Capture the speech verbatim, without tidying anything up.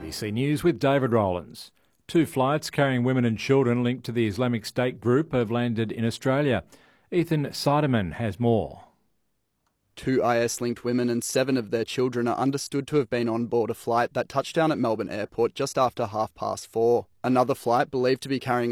B C News with David Rowlands. Two flights carrying women and children linked to the Islamic State group have landed in Australia. Ethan Seidemann has more. Two I S-linked women and seven of their children are understood to have been on board a flight that touched down at Melbourne Airport just after half past four. Another flight, believed to be carrying